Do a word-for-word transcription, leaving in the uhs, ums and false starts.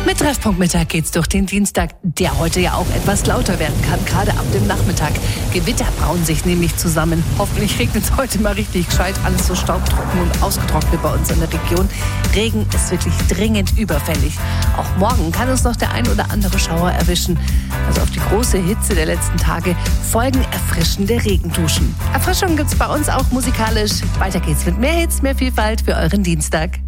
Mit Treffpunkt Mittag geht's durch den Dienstag, der heute ja auch etwas lauter werden kann, gerade ab dem Nachmittag. Gewitter brauen sich nämlich zusammen. Hoffentlich regnet es heute mal richtig gescheit. Alles so staubtrocken und ausgetrocknet bei uns in der Region. Regen ist wirklich dringend überfällig. Auch morgen kann uns noch der ein oder andere Schauer erwischen. Also auf die große Hitze der letzten Tage folgen erfrischende Regenduschen. Erfrischung gibt's bei uns auch musikalisch. Weiter geht's mit mehr Hits, mehr Vielfalt für euren Dienstag.